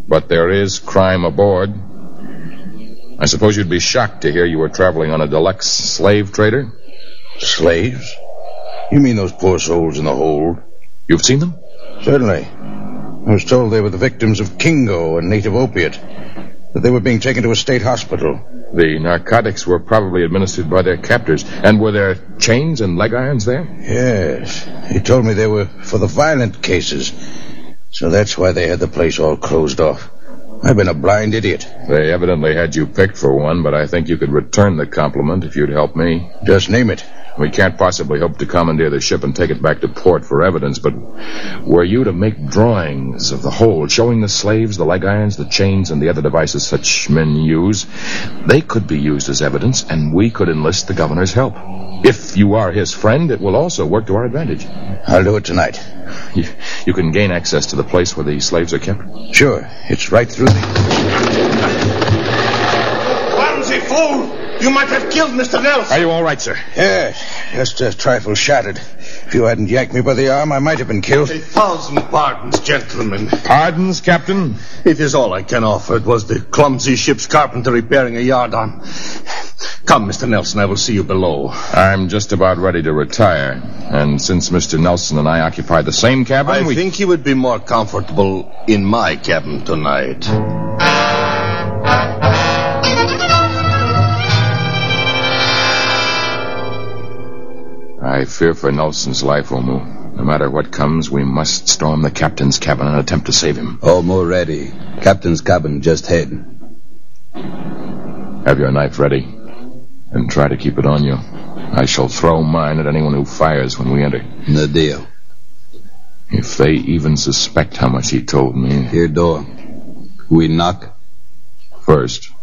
but there is crime aboard. I suppose you'd be shocked to hear you were traveling on a deluxe slave trader? Slaves? You mean those poor souls in the hold? You've seen them? Certainly. I was told they were the victims of Kingo, a native opiate, that they were being taken to a state hospital. The narcotics were probably administered by their captors. And were there chains and leg irons there? Yes. He told me they were for the violent cases. So that's why they had the place all closed off. I've been a blind idiot. They evidently had you picked for one, but I think you could return the compliment if you'd help me. Just name it. We can't possibly hope to commandeer the ship and take it back to port for evidence, but were you to make drawings of the hold, showing the slaves, the leg irons, the chains, and the other devices such men use, they could be used as evidence, and we could enlist the governor's help. If you are his friend, it will also work to our advantage. I'll do it tonight. You can gain access to the place where the slaves are kept? Sure. It's right through the... Clumsy fool! You might have killed Mr. Nelson. Are you all right, sir? Yes, just a trifle shattered. If you hadn't yanked me by the arm, I might have been killed. 1,000 pardons, gentlemen. Pardons, Captain? It is all I can offer. It was the clumsy ship's carpenter repairing a yardarm. Come, Mr. Nelson, I will see you below. I'm just about ready to retire. And since Mr. Nelson and I occupy the same cabin, I think you would be more comfortable in my cabin tonight. I fear for Nelson's life, Omu. No matter what comes, we must storm the captain's cabin and attempt to save him. Omu ready. Captain's cabin just ahead. Have your knife ready, and try to keep it on you. I shall throw mine at anyone who fires when we enter. No deal. If they even suspect how much he told me... Here, door. We knock? First.